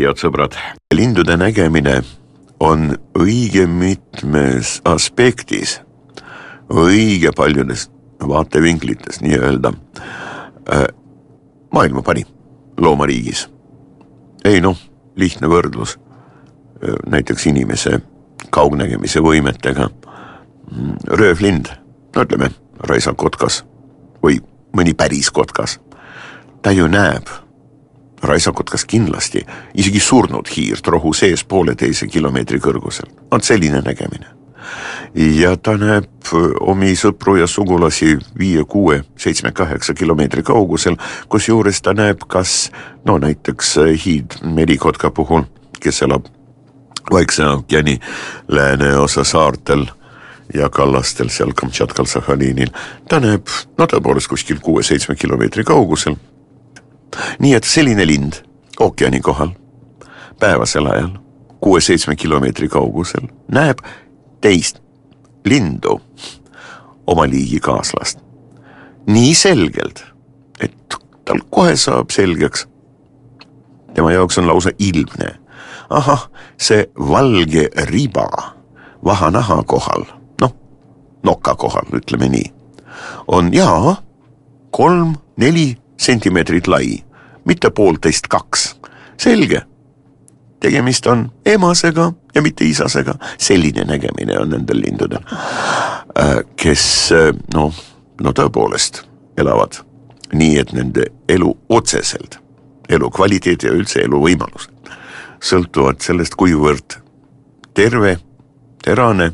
head sõbrad. Lindude nägemine on õige mitmes aspektis, õige paljudes vaatevinklites nii-öelda maailma parim loomariigis. Ei lihtne võrdlus näiteks inimese kaugnägemise võimetega. Röövlind, ütleme raisakotkas või mõni päris kotkas. Ta ju näeb, raisakotkas kindlasti, isegi surnud hiirt rohu sees 1,5 kilomeetri kõrgusel. On selline nägemine. Ja ta näeb omi sõpru ja sugulasi 5, 6, 7, 8 kilomeetri kaugusel, kus juures ta näeb kas, näiteks hiidmerikotka puhul, kes elab Vaikse ookeani lääneosa saartel ja kallastel seal Kamtšatkal, Sahaliinil. Ta näeb, tõepoolest kuskil 6-7 kilomeetri kaugusel. Nii et selline lind ookeani kohal, päevasel ajal, 6-7 kilomeetri kaugusel, näeb teist lindu, oma liigi kaaslast. Nii selgelt, et tal kohe saab selgeks. Tema jaoks on lausa ilmne. Ahah, see valge riba vahanaha kohal, nokka kohal, ütleme nii, on 3-4 sentimeetrit lai, mitte 1,5-2. Selge, tegemist on emasega ja mitte isasega. Selline nägemine on nendel lindudel, kes tõepoolest elavad nii, et nende elu otseselt, elu kvaliteet ja üldse elu võimalused sõltuvad sellest, kuivõrd terve, terane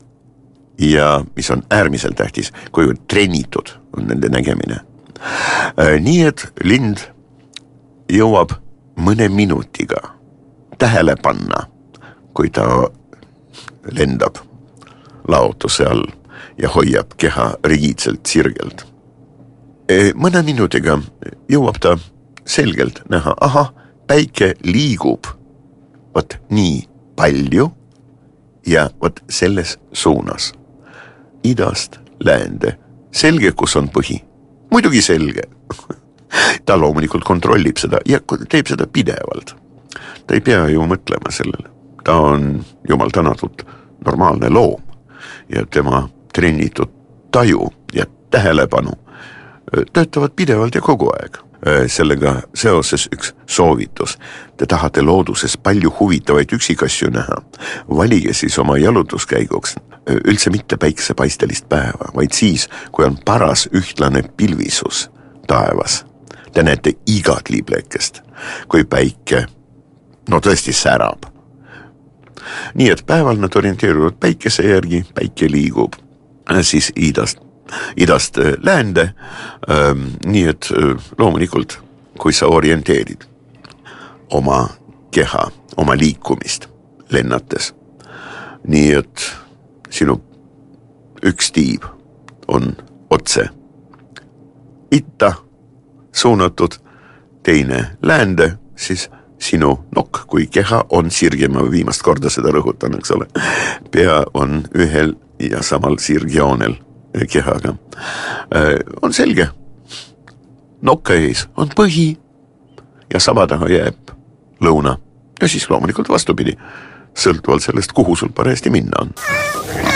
ja mis on äärmiselt tähtis, kuivõrd treenitud on nende nägemine. Nii et lind jõuab mõne minutiga tähele panna, kui ta lendab laotuse all ja hoiab keha rigiidselt sirgelt. Mõne minutiga jõuab ta selgelt näha, päike liigub võt nii palju ja võt selles suunas. Idast läände. Selge, kus on põhi. Muidugi selge. Ta loomulikult kontrollib seda ja teeb seda pidevalt. Ta ei pea ju mõtlema sellele. Ta on jumal tänatud normaalne loom ja tema treenitud taju ja tähelepanu töötavad pidevalt ja kogu aeg. Sellega seoses üks soovitus. Te tahate looduses palju huvitavaid üksikasju näha. Valige siis oma jalutuskäiguks üldse mitte päiksepaistelist päeva, vaid siis, kui on paras ühtlane pilvisus taevas. Te näete igat liiblekest, kui päike, tõesti särab. Nii et päeval nad orienteeruvad päikese järgi, päike liigub siis idast läände, nii et loomulikult, kui sa orienteerid oma keha, oma liikumist lennates, nii et sinu üks tiib on otse itta suunatud, teine läände, siis sinu nokk kui keha on sirgema, viimast korda seda rõhutan, eks ole. Pea on ühel ja samal sirgjoonel kehaga. On selge. Nokka ees on põhi ja sama taha jääb lõuna. Ja siis loomulikult vastupidi, sõltuvalt sellest, kuhu sul parajasti minna on.